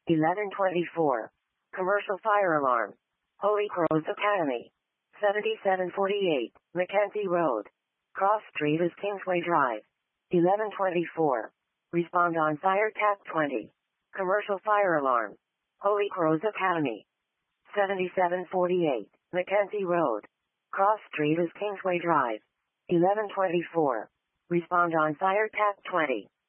1124. Commercial fire alarm. Holy Cross Academy. 7748. Mackenzie Road. Cross Street is Kingsway Drive. 1124. Respond on fire tap 20. Commercial fire alarm. Holy Cross Academy. 7748. Mackenzie Road. Cross Street is Kingsway Drive. 1124. Respond on fire tap 20.